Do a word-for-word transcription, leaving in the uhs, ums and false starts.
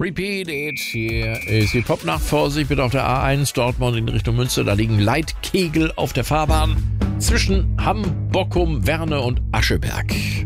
Repeat it. Hier ist die Popnacht. Vorsicht bitte auf der A eins Dortmund in Richtung Münster. Da liegen Leitkegel auf der Fahrbahn zwischen Hamm, Bockum, Werne und Ascheberg.